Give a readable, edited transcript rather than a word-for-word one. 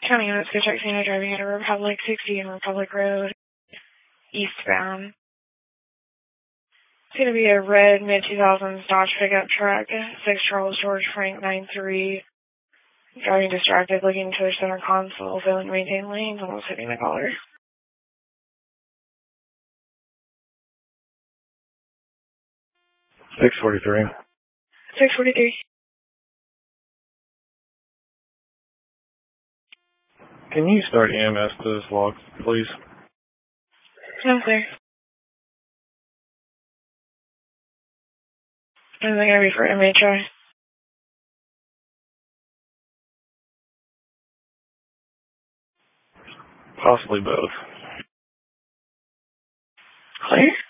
County units, go check Santa driving at a Republic 60 and Republic Road, eastbound. It's going to be a red mid-2000s Dodge pickup truck, 6 Charles George Frank 93, driving distracted, looking to the center console, failing to maintain lanes, almost hitting the caller. 643. 643. Can you start EMS to this log, please? I'm clear. Is it going to be for MHI? Possibly both. Clear.